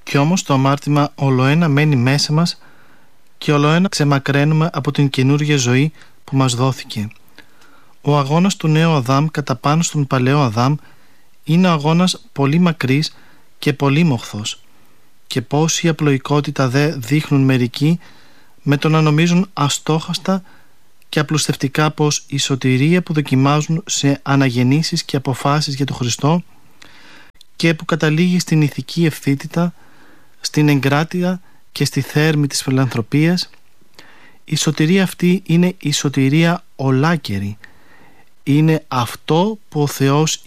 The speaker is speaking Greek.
Κι όμως το αμάρτημα ολοένα μένει μέσα μας και ολοένα ξεμακραίνουμε από την καινούργια ζωή που μας δόθηκε. Ο αγώνας του νέου Αδάμ κατά πάνω στον παλαιό Αδάμ είναι αγώνας πολύ μακρύς και πολύ μοχθός. Και πόση απλοϊκότητα δε δείχνουν μερικοί με το να νομίζουν αστόχαστα και απλουστευτικά πως η σωτηρία που δοκιμάζουν σε αναγεννήσεις και αποφάσεις για τον Χριστό και που καταλήγει στην ηθική ευθύτητα, στην εγκράτεια και στη θέρμη της φιλανθρωπίας, η σωτηρία αυτή είναι η σωτηρία ολάκερη. Είναι αυτό που ο Θεός